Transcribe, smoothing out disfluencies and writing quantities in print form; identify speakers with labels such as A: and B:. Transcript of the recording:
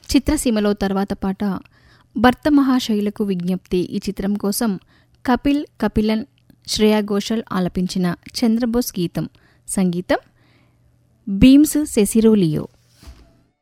A: చిత్రసీమలో తర్వాత పాట భర్త మహాశైలకు విజ్ఞప్తి. ఈ చిత్రం కోసం కపిలన్ శ్రేయా ఘోషల్ ఆలపించిన చంద్రబోస్ గీతం. సంగీతం బీమ్స్ సెసిరోలియో.